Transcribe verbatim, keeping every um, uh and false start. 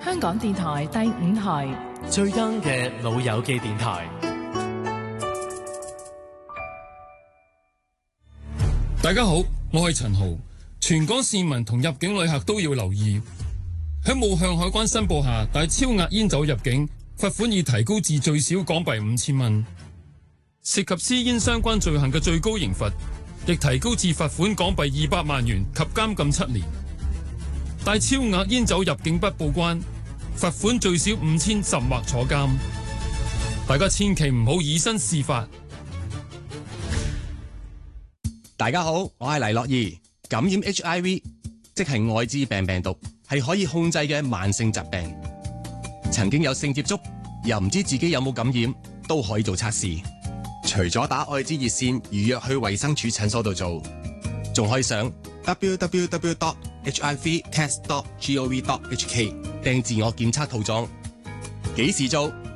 香港電台第五台最 young 嘅老友記電台。 大家好，我係陳豪。全港市民同入境旅客都要留意，喺冇向海關申報下帶超額煙酒入境，罰款已提高至最少港幣五千蚊。涉及私煙相關罪行嘅最高刑罰亦提高至罰款港幣二百萬元及監禁七年。帶超額煙酒入境不報關，罰款最少五千甚或坐監。大家千祈唔好以身試法。 大家好，我係黎樂怡。感染 H I V 即係愛滋病病毒，係可以控制嘅慢性疾病。曾經有性接觸又唔知自己有冇感染，都可以做測試。除咗打愛滋熱線預約去衛生署診所度做，仲可以上 w w w dot h i v test dot gov dot h k 訂自我檢測套裝。幾時做